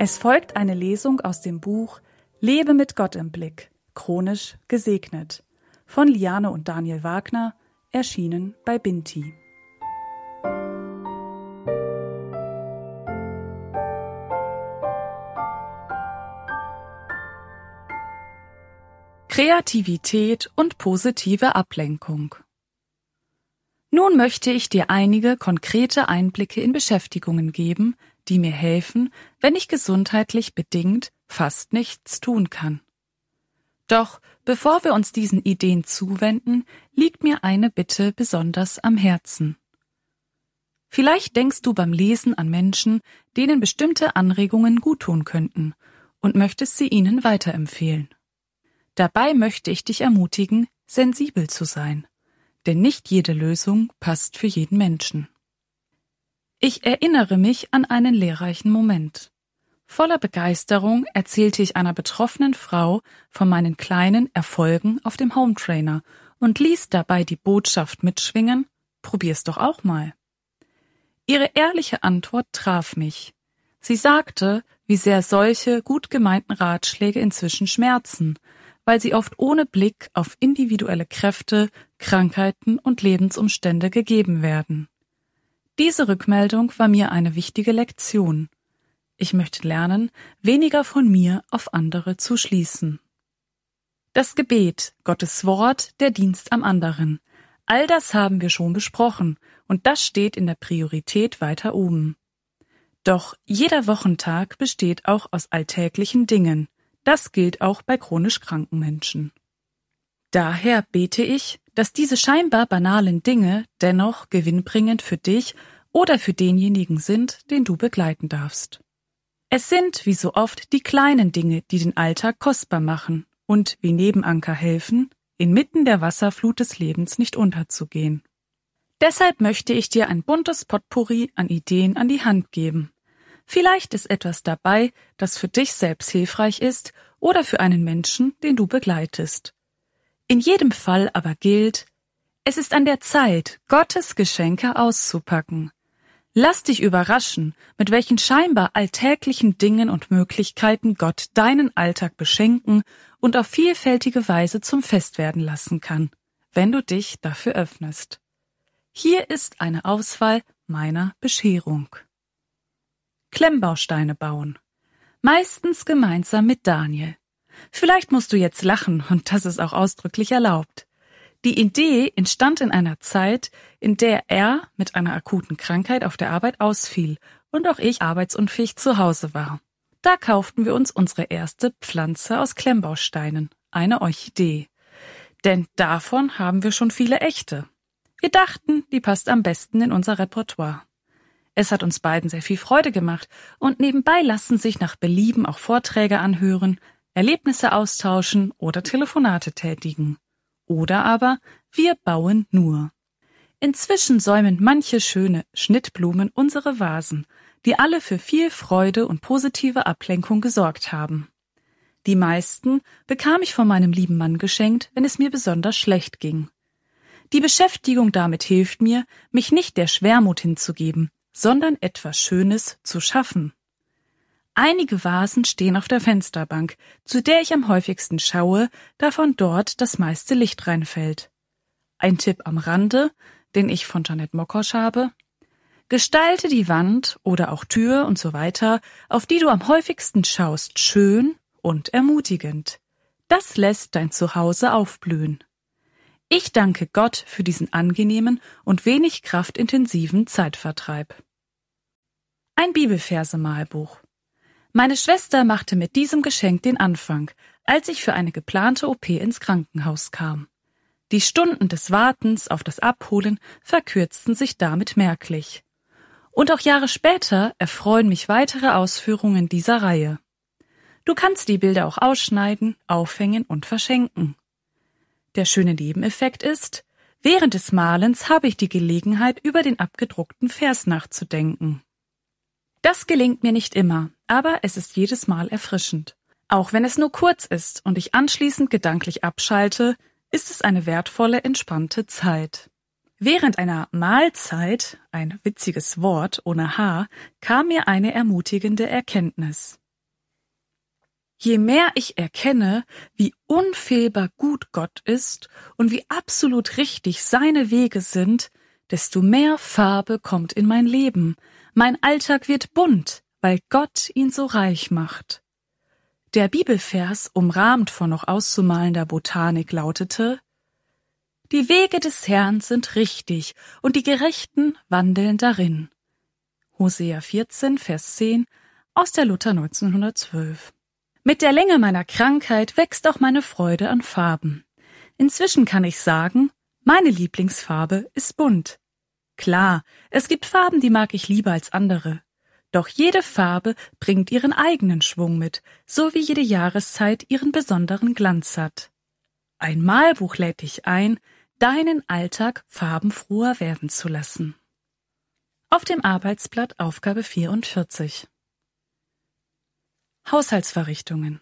Es folgt eine Lesung aus dem Buch Lebe mit Gott im Blick, chronisch gesegnet, von Liane und Daniel Wagner, erschienen bei Binti. Kreativität und positive Ablenkung. Nun möchte ich dir einige konkrete Einblicke in Beschäftigungen geben, die mir helfen, wenn ich gesundheitlich bedingt fast nichts tun kann. Doch bevor wir uns diesen Ideen zuwenden, liegt mir eine Bitte besonders am Herzen. Vielleicht denkst du beim Lesen an Menschen, denen bestimmte Anregungen guttun könnten, und möchtest sie ihnen weiterempfehlen. Dabei möchte ich dich ermutigen, sensibel zu sein, denn nicht jede Lösung passt für jeden Menschen. Ich erinnere mich an einen lehrreichen Moment. Voller Begeisterung erzählte ich einer betroffenen Frau von meinen kleinen Erfolgen auf dem Hometrainer und ließ dabei die Botschaft mitschwingen: Probier's doch auch mal. Ihre ehrliche Antwort traf mich. Sie sagte, wie sehr solche gut gemeinten Ratschläge inzwischen schmerzen, weil sie oft ohne Blick auf individuelle Kräfte, Krankheiten und Lebensumstände gegeben werden. Diese Rückmeldung war mir eine wichtige Lektion. Ich möchte lernen, weniger von mir auf andere zu schließen. Das Gebet, Gottes Wort, der Dienst am anderen. All das haben wir schon besprochen, und das steht in der Priorität weiter oben. Doch jeder Wochentag besteht auch aus alltäglichen Dingen. Das gilt auch bei chronisch kranken Menschen. Daher bete ich, dass diese scheinbar banalen Dinge dennoch gewinnbringend für dich oder für denjenigen sind, den du begleiten darfst. Es sind, wie so oft, die kleinen Dinge, die den Alltag kostbar machen und wie Nebenanker helfen, inmitten der Wasserflut des Lebens nicht unterzugehen. Deshalb möchte ich dir ein buntes Potpourri an Ideen an die Hand geben. Vielleicht ist etwas dabei, das für dich selbst hilfreich ist oder für einen Menschen, den du begleitest. In jedem Fall aber gilt, es ist an der Zeit, Gottes Geschenke auszupacken. Lass dich überraschen, mit welchen scheinbar alltäglichen Dingen und Möglichkeiten Gott deinen Alltag beschenken und auf vielfältige Weise zum Fest werden lassen kann, wenn du dich dafür öffnest. Hier ist eine Auswahl meiner Bescherung. Klemmbausteine bauen. Meistens gemeinsam mit Daniel. Vielleicht musst du jetzt lachen, und das ist auch ausdrücklich erlaubt. Die Idee entstand in einer Zeit, in der er mit einer akuten Krankheit auf der Arbeit ausfiel und auch ich arbeitsunfähig zu Hause war. Da kauften wir uns unsere erste Pflanze aus Klemmbausteinen, eine Orchidee. Denn davon haben wir schon viele echte. Wir dachten, die passt am besten in unser Repertoire. Es hat uns beiden sehr viel Freude gemacht, und nebenbei lassen sich nach Belieben auch Vorträge anhören, Erlebnisse austauschen oder Telefonate tätigen. Oder aber wir bauen nur. Inzwischen säumen manche schöne Schnittblumen unsere Vasen, die alle für viel Freude und positive Ablenkung gesorgt haben. Die meisten bekam ich von meinem lieben Mann geschenkt, wenn es mir besonders schlecht ging. Die Beschäftigung damit hilft mir, mich nicht der Schwermut hinzugeben, sondern etwas Schönes zu schaffen. Einige Vasen stehen auf der Fensterbank, zu der ich am häufigsten schaue, da von dort das meiste Licht reinfällt. Ein Tipp am Rande, den ich von Janet Mokosch habe: Gestalte die Wand oder auch Tür und so weiter, auf die du am häufigsten schaust, schön und ermutigend. Das lässt dein Zuhause aufblühen. Ich danke Gott für diesen angenehmen und wenig kraftintensiven Zeitvertreib. Ein Bibelverse-Malbuch. Meine Schwester machte mit diesem Geschenk den Anfang, als ich für eine geplante OP ins Krankenhaus kam. Die Stunden des Wartens auf das Abholen verkürzten sich damit merklich. Und auch Jahre später erfreuen mich weitere Ausführungen dieser Reihe. Du kannst die Bilder auch ausschneiden, aufhängen und verschenken. Der schöne Nebeneffekt ist, während des Malens habe ich die Gelegenheit, über den abgedruckten Vers nachzudenken. Das gelingt mir nicht immer, aber es ist jedes Mal erfrischend. Auch wenn es nur kurz ist und ich anschließend gedanklich abschalte, ist es eine wertvolle, entspannte Zeit. Während einer Mahlzeit, ein witziges Wort ohne H, kam mir eine ermutigende Erkenntnis. Je mehr ich erkenne, wie unfehlbar gut Gott ist und wie absolut richtig seine Wege sind, desto mehr Farbe kommt in mein Leben. Mein Alltag wird bunt, weil Gott ihn so reich macht. Der Bibelvers, umrahmt von noch auszumalender Botanik, lautete: Die Wege des Herrn sind richtig und die Gerechten wandeln darin. Hosea 14, Vers 10 aus der Luther 1912. Mit der Länge meiner Krankheit wächst auch meine Freude an Farben. Inzwischen kann ich sagen, meine Lieblingsfarbe ist bunt. Klar, es gibt Farben, die mag ich lieber als andere. Doch jede Farbe bringt ihren eigenen Schwung mit, so wie jede Jahreszeit ihren besonderen Glanz hat. Ein Malbuch lädt dich ein, deinen Alltag farbenfroher werden zu lassen. Auf dem Arbeitsblatt Aufgabe 44. Haushaltsverrichtungen.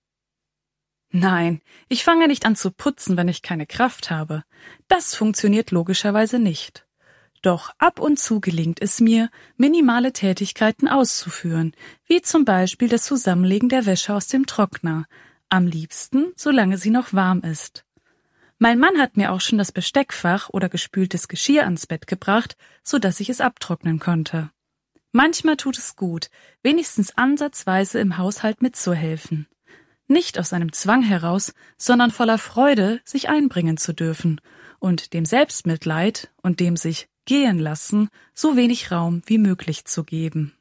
Nein, ich fange nicht an zu putzen, wenn ich keine Kraft habe. Das funktioniert logischerweise nicht. Doch ab und zu gelingt es mir, minimale Tätigkeiten auszuführen, wie zum Beispiel das Zusammenlegen der Wäsche aus dem Trockner, am liebsten, solange sie noch warm ist. Mein Mann hat mir auch schon das Besteckfach oder gespültes Geschirr ans Bett gebracht, so dass ich es abtrocknen konnte. Manchmal tut es gut, wenigstens ansatzweise im Haushalt mitzuhelfen. Nicht aus einem Zwang heraus, sondern voller Freude, sich einbringen zu dürfen und dem Selbstmitleid und dem sich gehen lassen so wenig Raum wie möglich zu geben.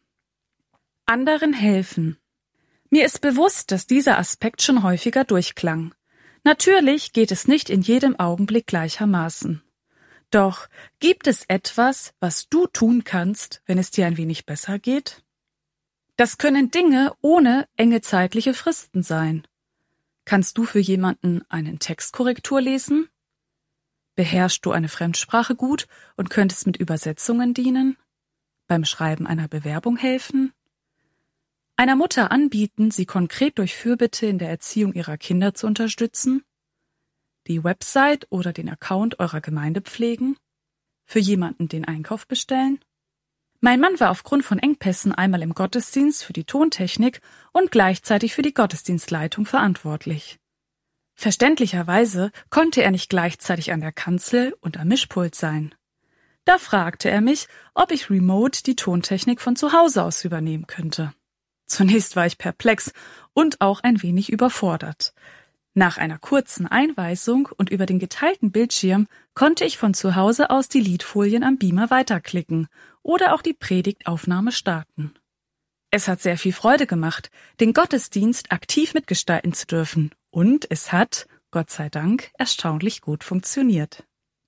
Anderen helfen. Mir ist bewusst, dass dieser Aspekt schon häufiger durchklang. Natürlich geht es nicht in jedem Augenblick gleichermaßen. Doch gibt es etwas, was du tun kannst, wenn es dir ein wenig besser geht? Das können Dinge ohne enge zeitliche Fristen sein. Kannst du für jemanden einen Textkorrektur lesen? Beherrschst du eine Fremdsprache gut und könntest mit Übersetzungen dienen? Beim Schreiben einer Bewerbung helfen? Einer Mutter anbieten, sie konkret durch Fürbitte in der Erziehung ihrer Kinder zu unterstützen? Die Website oder den Account eurer Gemeinde pflegen? Für jemanden den Einkauf bestellen? Mein Mann war aufgrund von Engpässen einmal im Gottesdienst für die Tontechnik und gleichzeitig für die Gottesdienstleitung verantwortlich. Verständlicherweise konnte er nicht gleichzeitig an der Kanzel und am Mischpult sein. Da fragte er mich, ob ich remote die Tontechnik von zu Hause aus übernehmen könnte. Zunächst war ich perplex und auch ein wenig überfordert. Nach einer kurzen Einweisung und über den geteilten Bildschirm konnte ich von zu Hause aus die Liedfolien am Beamer weiterklicken oder auch die Predigtaufnahme starten. Es hat sehr viel Freude gemacht, den Gottesdienst aktiv mitgestalten zu dürfen, und es hat, Gott sei Dank, erstaunlich gut funktioniert.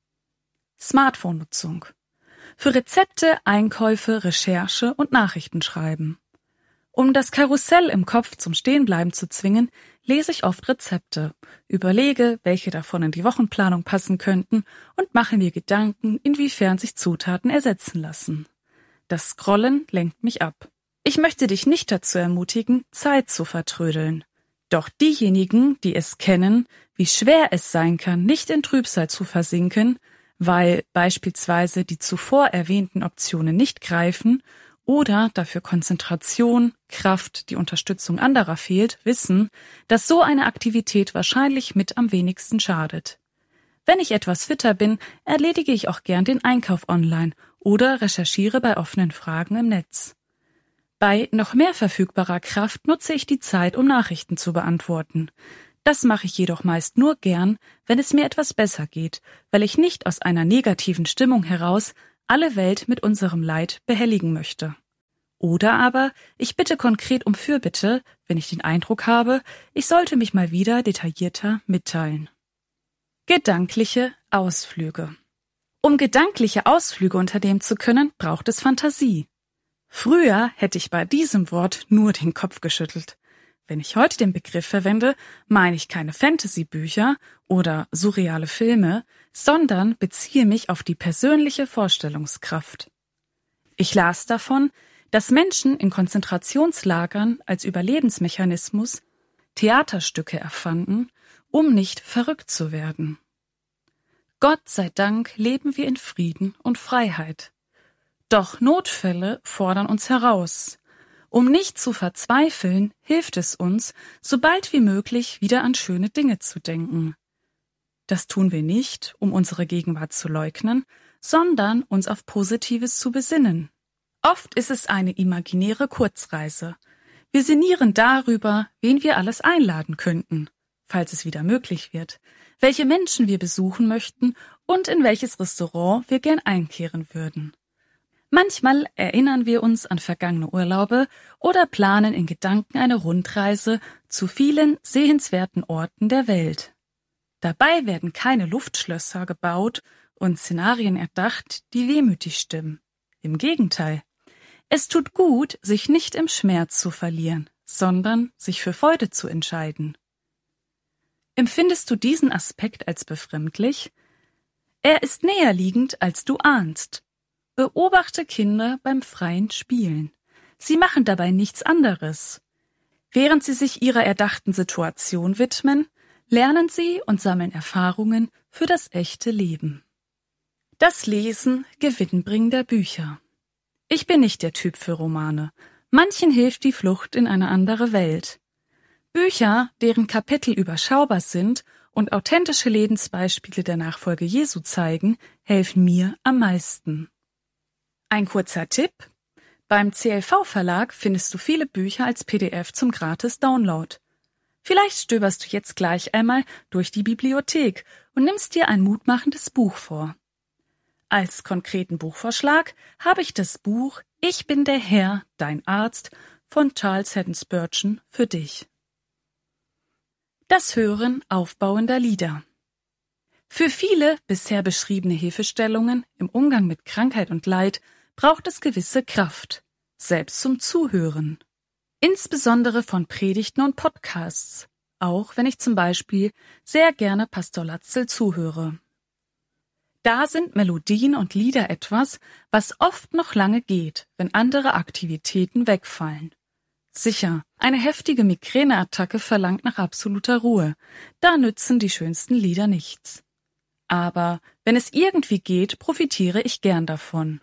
Smartphone-Nutzung. Für Rezepte, Einkäufe, Recherche und Nachrichtenschreiben. Um das Karussell im Kopf zum Stehenbleiben zu zwingen, lese ich oft Rezepte, überlege, welche davon in die Wochenplanung passen könnten und mache mir Gedanken, inwiefern sich Zutaten ersetzen lassen. Das Scrollen lenkt mich ab. Ich möchte dich nicht dazu ermutigen, Zeit zu vertrödeln. Doch diejenigen, die es kennen, wie schwer es sein kann, nicht in Trübsal zu versinken, weil beispielsweise die zuvor erwähnten Optionen nicht greifen oder dafür Konzentration, Kraft, die Unterstützung anderer fehlt, wissen, dass so eine Aktivität wahrscheinlich mit am wenigsten schadet. Wenn ich etwas fitter bin, erledige ich auch gern den Einkauf online oder recherchiere bei offenen Fragen im Netz. Bei noch mehr verfügbarer Kraft nutze ich die Zeit, um Nachrichten zu beantworten. Das mache ich jedoch meist nur gern, wenn es mir etwas besser geht, weil ich nicht aus einer negativen Stimmung heraus alle Welt mit unserem Leid behelligen möchte. Oder aber ich bitte konkret um Fürbitte, wenn ich den Eindruck habe, ich sollte mich mal wieder detaillierter mitteilen. Gedankliche Ausflüge. Um gedankliche Ausflüge unternehmen zu können, braucht es Fantasie. Früher hätte ich bei diesem Wort nur den Kopf geschüttelt. Wenn ich heute den Begriff verwende, meine ich keine Fantasy-Bücher oder surreale Filme, sondern beziehe mich auf die persönliche Vorstellungskraft. Ich las davon, dass Menschen in Konzentrationslagern als Überlebensmechanismus Theaterstücke erfanden, um nicht verrückt zu werden. Gott sei Dank leben wir in Frieden und Freiheit. Doch Notfälle fordern uns heraus. Um nicht zu verzweifeln, hilft es uns, so bald wie möglich wieder an schöne Dinge zu denken. Das tun wir nicht, um unsere Gegenwart zu leugnen, sondern uns auf Positives zu besinnen. Oft ist es eine imaginäre Kurzreise. Wir sinnieren darüber, wen wir alles einladen könnten, falls es wieder möglich wird, welche Menschen wir besuchen möchten und in welches Restaurant wir gern einkehren würden. Manchmal erinnern wir uns an vergangene Urlaube oder planen in Gedanken eine Rundreise zu vielen sehenswerten Orten der Welt. Dabei werden keine Luftschlösser gebaut und Szenarien erdacht, die wehmütig stimmen. Im Gegenteil. Es tut gut, sich nicht im Schmerz zu verlieren, sondern sich für Freude zu entscheiden. Empfindest du diesen Aspekt als befremdlich? Er ist näher liegend, als du ahnst. Beobachte Kinder beim freien Spielen. Sie machen dabei nichts anderes. Während sie sich ihrer erdachten Situation widmen, lernen sie und sammeln Erfahrungen für das echte Leben. Das Lesen gewinnbringender Bücher. Ich bin nicht der Typ für Romane. Manchen hilft die Flucht in eine andere Welt. Bücher, deren Kapitel überschaubar sind und authentische Lebensbeispiele der Nachfolge Jesu zeigen, helfen mir am meisten. Ein kurzer Tipp: Beim CLV-Verlag findest du viele Bücher als PDF zum Gratis-Download. Vielleicht stöberst du jetzt gleich einmal durch die Bibliothek und nimmst dir ein mutmachendes Buch vor. Als konkreten Buchvorschlag habe ich das Buch »Ich bin der Herr, dein Arzt« von Charles Haddon Spurgeon für dich. Das Hören aufbauender Lieder. Für viele bisher beschriebene Hilfestellungen im Umgang mit Krankheit und Leid braucht es gewisse Kraft, selbst zum Zuhören. Insbesondere von Predigten und Podcasts, auch wenn ich zum Beispiel sehr gerne Pastor Latzel zuhöre. Da sind Melodien und Lieder etwas, was oft noch lange geht, wenn andere Aktivitäten wegfallen. Sicher, eine heftige Migräneattacke verlangt nach absoluter Ruhe, da nützen die schönsten Lieder nichts. Aber wenn es irgendwie geht, profitiere ich gern davon.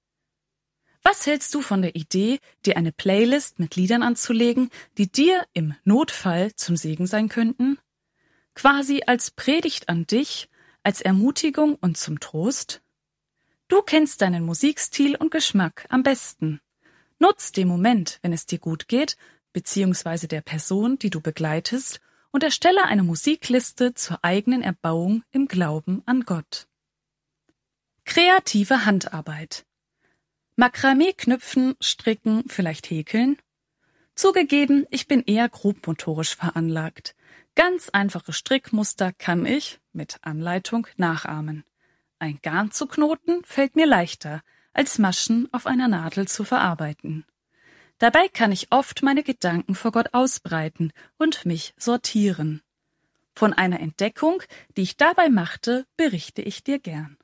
Was hältst du von der Idee, dir eine Playlist mit Liedern anzulegen, die dir im Notfall zum Segen sein könnten? Quasi als Predigt an dich, als Ermutigung und zum Trost? Du kennst deinen Musikstil und Geschmack am besten. Nutz den Moment, wenn es dir gut geht, beziehungsweise der Person, die du begleitest, und erstelle eine Musikliste zur eigenen Erbauung im Glauben an Gott. Kreative Handarbeit. Makramee knüpfen, stricken, vielleicht häkeln? Zugegeben, ich bin eher grobmotorisch veranlagt. Ganz einfache Strickmuster kann ich, mit Anleitung, nachahmen. Ein Garn zu knoten fällt mir leichter, als Maschen auf einer Nadel zu verarbeiten. Dabei kann ich oft meine Gedanken vor Gott ausbreiten und mich sortieren. Von einer Entdeckung, die ich dabei machte, berichte ich dir gern.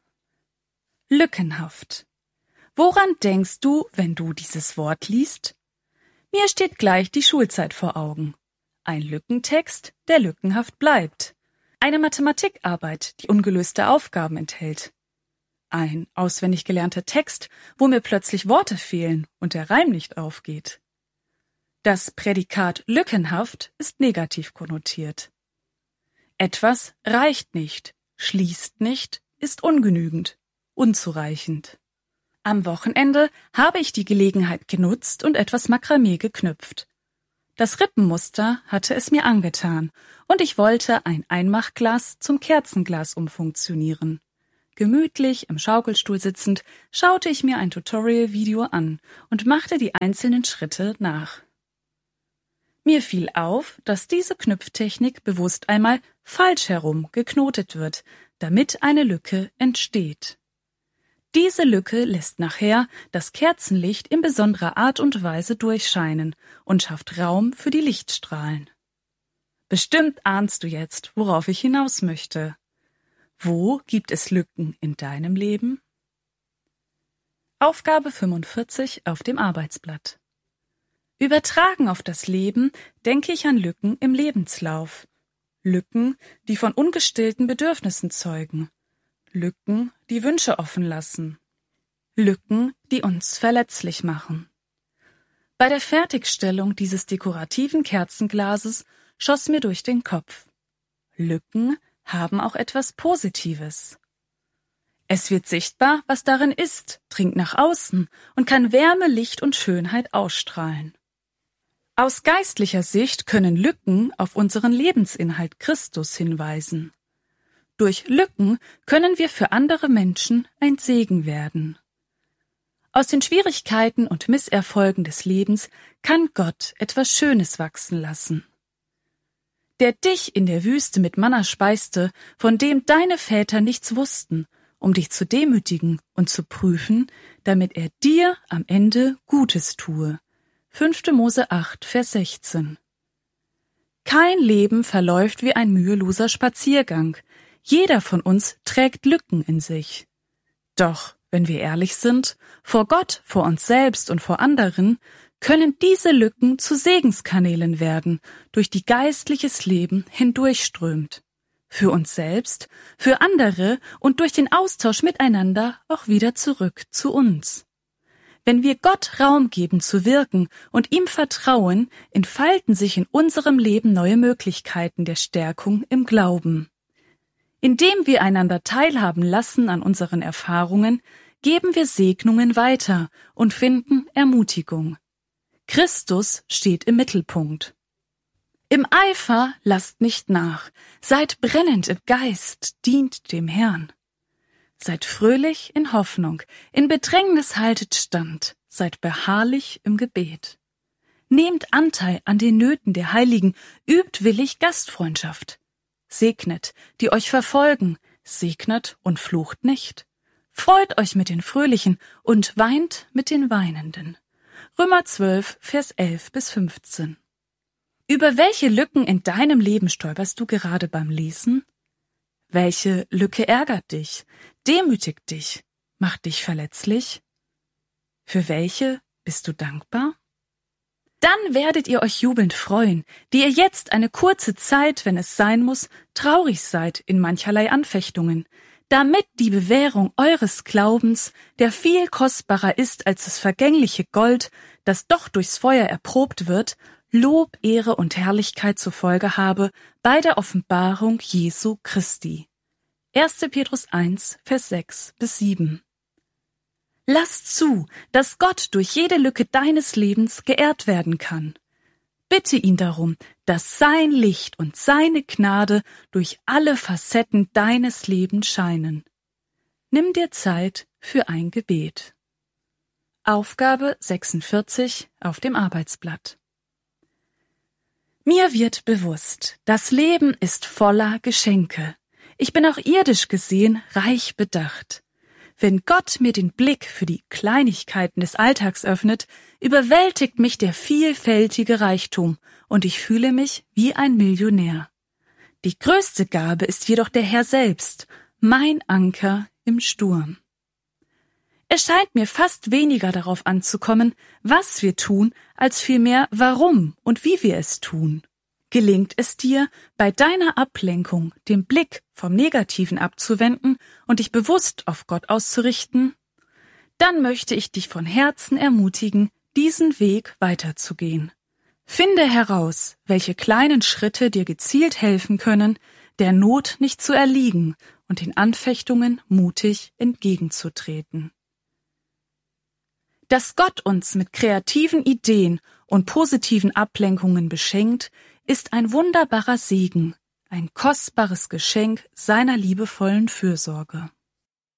Lückenhaft. Woran denkst du, wenn du dieses Wort liest? Mir steht gleich die Schulzeit vor Augen. Ein Lückentext, der lückenhaft bleibt. Eine Mathematikarbeit, die ungelöste Aufgaben enthält. Ein auswendig gelernter Text, wo mir plötzlich Worte fehlen und der Reim nicht aufgeht. Das Prädikat lückenhaft ist negativ konnotiert. Etwas reicht nicht, schließt nicht, ist ungenügend, unzureichend. Am Wochenende habe ich die Gelegenheit genutzt und etwas Makramee geknüpft. Das Rippenmuster hatte es mir angetan und ich wollte ein Einmachglas zum Kerzenglas umfunktionieren. Gemütlich im Schaukelstuhl sitzend schaute ich mir ein Tutorial-Video an und machte die einzelnen Schritte nach. Mir fiel auf, dass diese Knüpftechnik bewusst einmal falsch herum geknotet wird, damit eine Lücke entsteht. Diese Lücke lässt nachher das Kerzenlicht in besonderer Art und Weise durchscheinen und schafft Raum für die Lichtstrahlen. Bestimmt ahnst du jetzt, worauf ich hinaus möchte. Wo gibt es Lücken in deinem Leben? Aufgabe 45 auf dem Arbeitsblatt. Übertragen auf das Leben denke ich an Lücken im Lebenslauf. Lücken, die von ungestillten Bedürfnissen zeugen. Lücken, die Wünsche offen lassen. Lücken, die uns verletzlich machen. Bei der Fertigstellung dieses dekorativen Kerzenglases schoss mir durch den Kopf: Lücken haben auch etwas Positives. Es wird sichtbar, was darin ist, dringt nach außen und kann Wärme, Licht und Schönheit ausstrahlen. Aus geistlicher Sicht können Lücken auf unseren Lebensinhalt Christus hinweisen. Durch Lücken können wir für andere Menschen ein Segen werden. Aus den Schwierigkeiten und Misserfolgen des Lebens kann Gott etwas Schönes wachsen lassen. Der dich in der Wüste mit Manna speiste, von dem deine Väter nichts wussten, um dich zu demütigen und zu prüfen, damit er dir am Ende Gutes tue. 5. Mose 8, Vers 16. Kein Leben verläuft wie ein müheloser Spaziergang. Jeder von uns trägt Lücken in sich. Doch, wenn wir ehrlich sind, vor Gott, vor uns selbst und vor anderen, können diese Lücken zu Segenskanälen werden, durch die geistliches Leben hindurchströmt. Für uns selbst, für andere und durch den Austausch miteinander auch wieder zurück zu uns. Wenn wir Gott Raum geben zu wirken und ihm vertrauen, entfalten sich in unserem Leben neue Möglichkeiten der Stärkung im Glauben. Indem wir einander teilhaben lassen an unseren Erfahrungen, geben wir Segnungen weiter und finden Ermutigung. Christus steht im Mittelpunkt. Im Eifer lasst nicht nach, seid brennend im Geist, dient dem Herrn. Seid fröhlich in Hoffnung, in Bedrängnis haltet stand, seid beharrlich im Gebet. Nehmt Anteil an den Nöten der Heiligen, übt willig Gastfreundschaft. Segnet, die euch verfolgen, segnet und flucht nicht. Freut euch mit den Fröhlichen und weint mit den Weinenden. Römer 12, Vers 11 bis 15. Über welche Lücken in deinem Leben stolperst du gerade beim Lesen? Welche Lücke ärgert dich, demütigt dich, macht dich verletzlich? Für welche bist du dankbar? Dann werdet ihr euch jubelnd freuen, die ihr jetzt eine kurze Zeit, wenn es sein muss, traurig seid in mancherlei Anfechtungen, damit die Bewährung eures Glaubens, der viel kostbarer ist als das vergängliche Gold, das doch durchs Feuer erprobt wird, Lob, Ehre und Herrlichkeit zur Folge habe bei der Offenbarung Jesu Christi. 1. Petrus 1, Vers 6 bis 7. Lasst zu, dass Gott durch jede Lücke deines Lebens geehrt werden kann. Bitte ihn darum, dass sein Licht und seine Gnade durch alle Facetten deines Lebens scheinen. Nimm dir Zeit für ein Gebet. Aufgabe 46 auf dem Arbeitsblatt. Mir wird bewusst, das Leben ist voller Geschenke. Ich bin auch irdisch gesehen reich bedacht. Wenn Gott mir den Blick für die Kleinigkeiten des Alltags öffnet, überwältigt mich der vielfältige Reichtum und ich fühle mich wie ein Millionär. Die größte Gabe ist jedoch der Herr selbst, mein Anker im Sturm. Es scheint mir fast weniger darauf anzukommen, was wir tun, als vielmehr warum und wie wir es tun. Gelingt es dir, bei deiner Ablenkung den Blick vom Negativen abzuwenden und dich bewusst auf Gott auszurichten? Dann möchte ich dich von Herzen ermutigen, diesen Weg weiterzugehen. Finde heraus, welche kleinen Schritte dir gezielt helfen können, der Not nicht zu erliegen und den Anfechtungen mutig entgegenzutreten. Dass Gott uns mit kreativen Ideen und positiven Ablenkungen beschenkt, ist ein wunderbarer Segen, ein kostbares Geschenk seiner liebevollen Fürsorge.